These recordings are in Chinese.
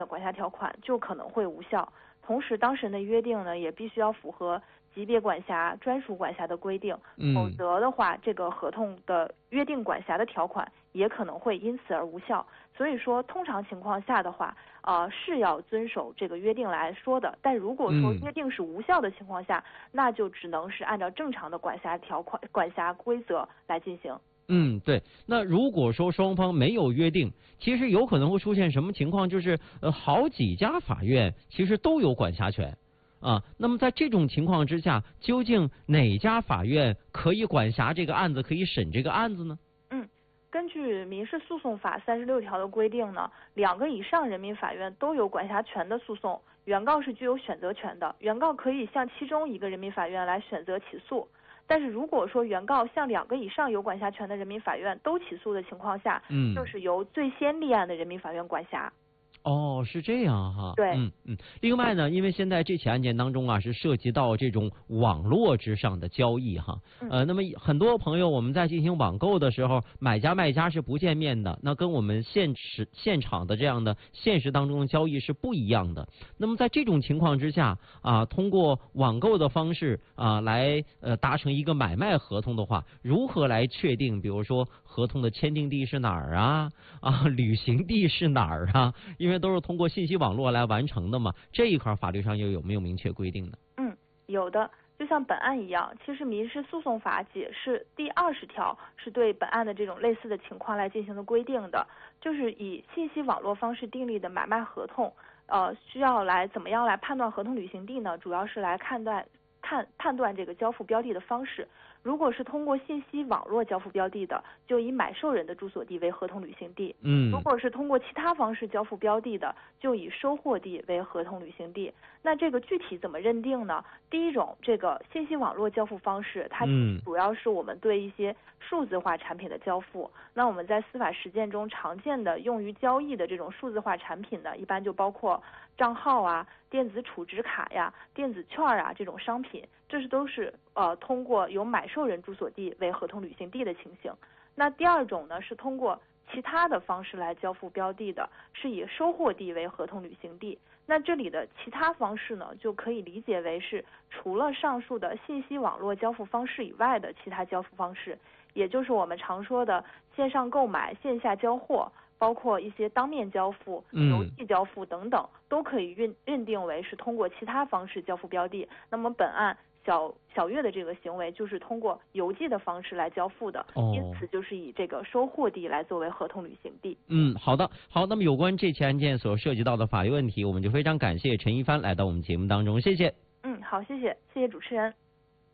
的管辖条款就可能会无效。同时，当事人的约定呢，也必须要符合级别管辖、专属管辖的规定，否则的话，这个合同的约定管辖的条款也可能会因此而无效。所以说，通常情况下的话，是要遵守这个约定来说的。但如果说约定是无效的情况下，那就只能是按照正常的管辖条款、管辖规则来进行。 对。那如果说双方没有约定，其实有可能会出现什么情况？就是好几家法院其实都有管辖权啊。那么在这种情况之下，究竟哪家法院可以管辖这个案子，可以审这个案子呢？ 根据民事诉讼法36条的规定呢，2个以上人民法院都有管辖权的诉讼，原告是具有选择权的，原告可以向其中一个人民法院来选择起诉。但是如果说原告向2个以上有管辖权的人民法院都起诉的情况下，就是由最先立案的人民法院管辖。 哦，是这样哈。 对。 另外呢，因为现在这起案件当中啊，是涉及到这种网络之上的交易哈。那么很多朋友我们在进行网购的时候，买家卖家是不见面的，那跟我们现场的这样的现实当中的交易是不一样的。那么在这种情况之下啊，通过网购的方式啊来达成一个买卖合同的话，如何来确定，比如说合同的签订地是哪儿啊，履行地是哪儿啊？因为都是通过信息网络来完成的嘛，这一块法律上又有没有明确规定呢？ 有的，就像本案一样，其实民事诉讼法解释第20条是对本案的这种类似的情况来进行的规定的，就是以信息网络方式订立的买卖合同，需要来怎么样来判断合同履行地呢？主要是来判断这个交付标的的方式。如果是通过信息网络交付标的的，就以买受人的住所地为合同履行地。如果是通过其他方式交付标的的，就以收货地为合同履行地。那这个具体怎么认定呢？第一种，这个信息网络交付方式，它主要是我们对一些数字化产品的交付。那我们在司法实践中常见的用于交易的这种数字化产品呢，一般就包括账号啊、电子储值卡呀、电子券啊这种商品，这都是通过由买受人住所地为合同履行地的情形。那第二种呢，是通过其他的方式来交付标的的，是以收货地为合同履行地。那这里的其他方式呢，就可以理解为是除了上述的信息网络交付方式以外的其他交付方式，也就是我们常说的线上购买、线下交货，包括一些当面交付、邮寄交付等等，都可以认定为是通过其他方式交付标的。那么本案小月的这个行为就是通过邮寄的方式来交付的，因此就是以这个收货地来作为合同履行地。 好的，好，那么有关这起案件所涉及到的法律问题，我们就非常感谢陈一帆来到我们节目当中，谢谢。 好，谢谢主持人。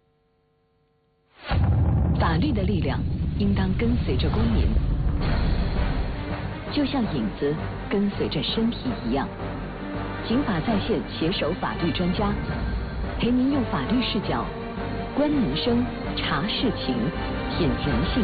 法律的力量应当跟随着公民，就像影子跟随着身体一样。警法在线携手法律专家，陪您用法律视角观民生、查事情、品人性。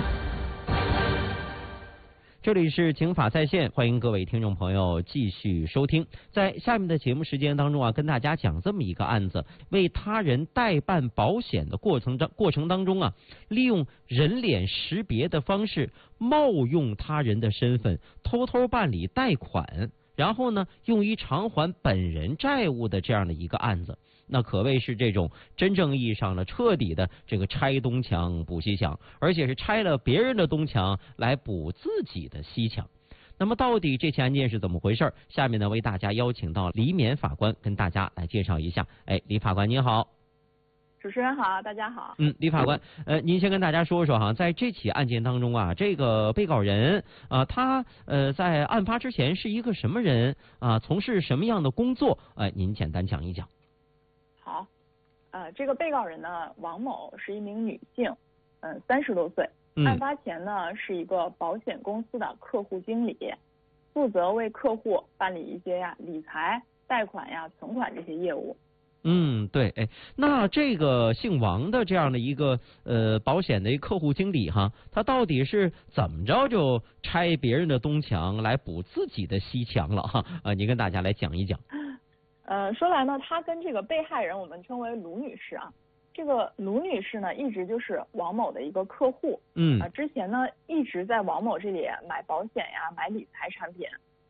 这里是警法在线，欢迎各位听众朋友继续收听。在下面的节目时间当中啊，跟大家讲这么一个案子：为他人代办保险的过程当中啊，利用人脸识别的方式冒用他人的身份，偷偷办理贷款，然后呢，用于偿还本人债务的这样的一个案子。那可谓是这种真正意义上的彻底的这个拆东墙补西墙，而且是拆了别人的东墙来补自己的西墙。那么到底这起案件是怎么回事？下面呢，为大家邀请到李勉法官跟大家来介绍一下。李法官您好。 主持人好，大家好。 李法官，您先跟大家说说哈，在这起案件当中啊，这个被告人啊，他在案发之前是一个什么人啊？从事什么样的工作？您简单讲一讲。 好，这个被告人呢，王某是一名女性，30多岁。案发前呢，是一个保险公司的客户经理，负责为客户办理一些理财、贷款存款这些业务。 对，那这个姓王的这样的一个保险的一个客户经理哈，他到底是怎么着就拆别人的东墙来补自己的西墙了哈？你跟大家来讲一讲。 说来呢，她跟这个被害人我们称为卢女士啊。这个卢女士呢，一直就是王某的一个客户。之前呢一直在王某这里买保险买理财产品。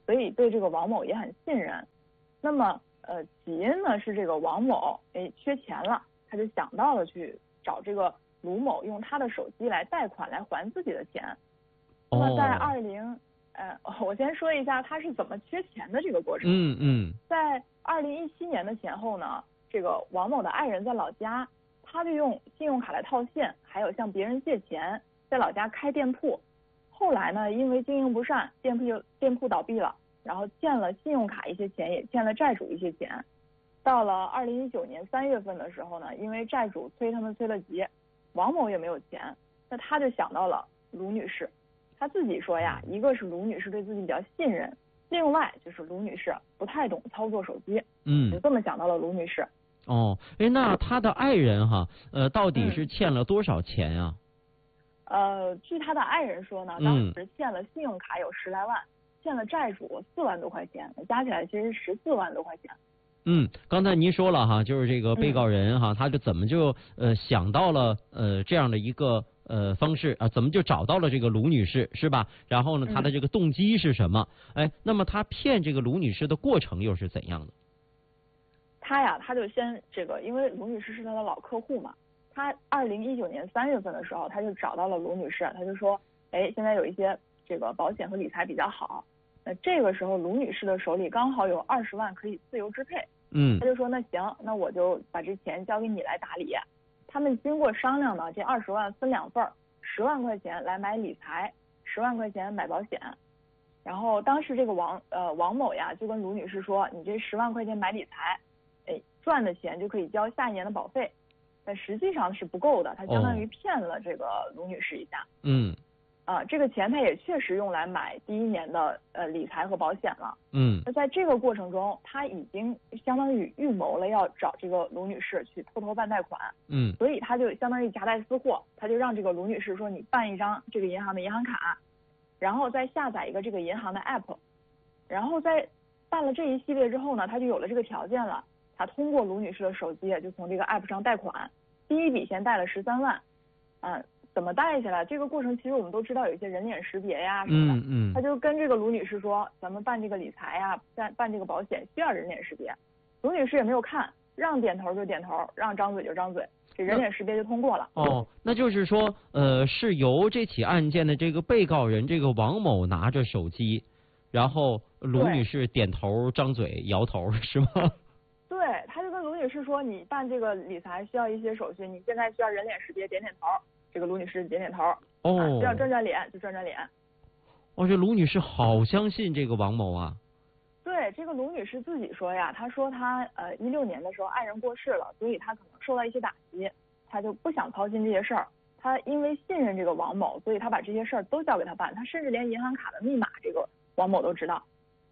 所以对这个王某也很信任。那么起因呢是这个王某缺钱了，他就想到了去找这个卢某用他的手机来贷款来还自己的钱。那么在我先说一下他是怎么缺钱的这个过程。在2017年的前后呢，这个王某的爱人在老家，他就用信用卡来套现，还有向别人借钱，在老家开店铺。后来呢，因为经营不善，店铺倒闭了，然后欠了信用卡一些钱，也欠了债主一些钱。到了2019年3月份的时候呢，因为债主催他们催了急，王某也没有钱，那他就想到了卢女士。他自己说呀，一个是卢女士对自己比较信任，另外就是卢女士不太懂操作手机，就这么想到了卢女士。 那他的爱人到底是欠了多少钱呀？ 据他的爱人说呢，当时欠了信用卡有10来万，欠了债主4万多块钱，加起来其实14万多块钱。 刚才您说了就是这个被告人他就怎么就想到了这样的一个方式怎么就找到了这个卢女士是吧？然后呢，他的这个动机是什么？那么他骗这个卢女士的过程又是怎样的？ 他就先因为卢女士是他的老客户嘛，他2019年3月份的时候，他就找到了卢女士，他就说，现在有一些这个保险和理财比较好。那这个时候卢女士的手里刚好有20万可以自由支配，他就说那行，那我就把这钱交给你来打理。他们经过商量呢，这20万分2份，10万块钱来买理财，10万块钱买保险。然后当时这个王某呀就跟卢女士说，你这10万块钱买理财，赚的钱就可以交下一年的保费。但实际上是不够的，他相当于骗了这个卢女士一下。这个钱他也确实用来买第1年的理财和保险了。那在这个过程中，他已经相当于预谋了要找这个卢女士去偷偷办贷款。所以他就相当于夹带私货，他就让这个卢女士说，你办一张这个银行的银行卡，然后再下载一个这个银行的 app， 然后在办了这一系列之后呢，他就有了这个条件了。他通过卢女士的手机就从这个 app 上贷款，第一笔先贷了13万。怎么贷下来？这个过程其实我们都知道有一些人脸识别呀什么的。他就跟这个卢女士说，咱们办这个理财呀，办这个保险需要人脸识别。卢女士也没有看，让点头就点头，让张嘴就张嘴，这人脸识别就通过了。 那就是说是由这起案件的这个被告人这个王某拿着手机，然后卢女士点头张嘴摇头是吗？ 对，他就跟卢女士说，你办这个理财需要一些手续，你现在需要人脸识别，点点头。这个卢女士点点头，需要转转脸就转转脸。 这卢女士好相信这个王某啊。 对，这个卢女士自己说呀，她说她16年的时候爱人过世了，所以她可能受到一些打击，她就不想操心这些事儿。她因为信任这个王某，所以她把这些事儿都交给他办，她甚至连银行卡的密码这个王某都知道。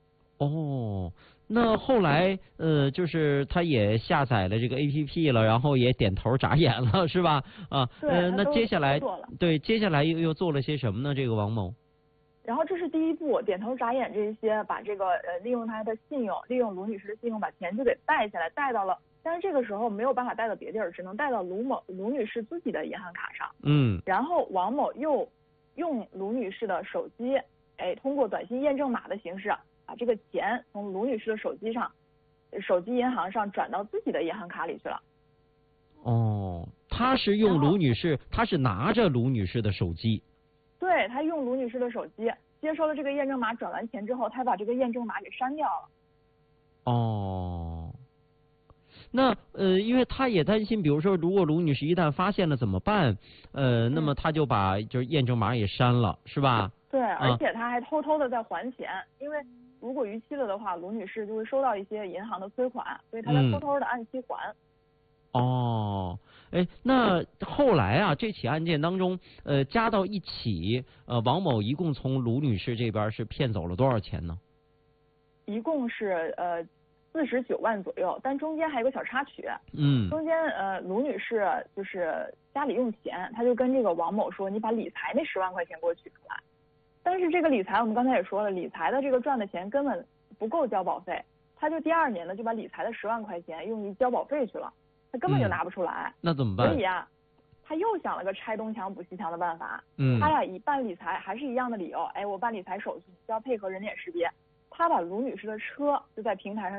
那后来就是他也下载了这个 APP 了，然后也点头眨眼了，是吧？那接下来接下来又做了些什么呢？这个王某。 然后这是第一步，点头眨眼这些，把这个利用他的信用，利用卢女士的信用，把钱就给贷下来，贷到了，但是这个时候没有办法贷到别地儿，只能贷到卢女士自己的银行卡上。然后王某又用卢女士的手机，通过短信验证码的形式，把这个钱从卢女士的手机银行上转到自己的银行卡里去了。 他是用卢女士，他是拿着卢女士的手机。 对，他用卢女士的手机接收了这个验证码，转完钱之后，他把这个验证码给删掉了。 那因为他也担心，比如说如果卢女士一旦发现了怎么办？那么他就把就是验证码也删了，是吧？ 对，而且他还偷偷的在还钱，因为如果逾期了的话，卢女士就会收到一些银行的催款，所以他在偷偷的按期还。 那后来这起案件当中，加到一起，王某一共从卢女士这边是骗走了多少钱呢？ 一共是49万左右，但中间还有个小插曲。中间卢女士就是家里用钱，她就跟这个王某说，你把理财那10万块钱给我取出来。但是这个理财我们刚才也说了，理财的这个赚的钱根本不够交保费，他就第2年呢就把理财的10万块钱用于交保费去了，他根本就拿不出来。 那怎么办？ 所以他又想了个拆东墙补西墙的办法。他以办理财还是一样的理由，我办理财手续需要配合人脸识别， 他把卢女士的车就在平台上